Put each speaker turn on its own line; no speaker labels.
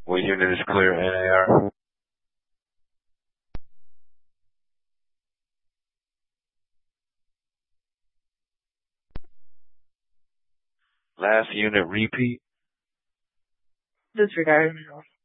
What unit is clear, NAR? Last unit repeat.
Disregard.